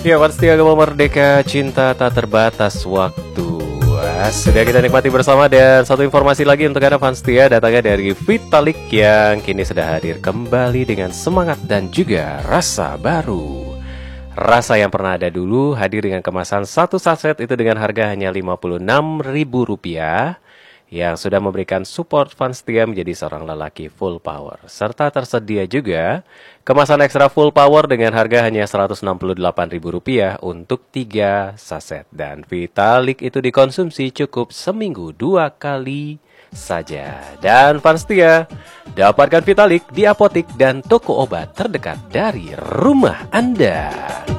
Ya, pasti agama merdeka, cinta tak terbatas waktu. Sudah kita nikmati bersama. Dan satu informasi lagi untuk Anda fans setia, datangnya dari Vitalik yang kini sudah hadir kembali dengan semangat dan juga rasa baru. Rasa yang pernah ada dulu hadir dengan kemasan satu saset itu dengan harga hanya Rp56.000, yang sudah memberikan support fans setia menjadi seorang lelaki full power. Serta tersedia juga kemasan ekstra full power dengan harga hanya Rp168.000 untuk 3 saset. Dan Vitalik itu dikonsumsi cukup seminggu 2 kali saja. Dan fans setia, dapatkan Vitalik di apotik dan toko obat terdekat dari rumah Anda.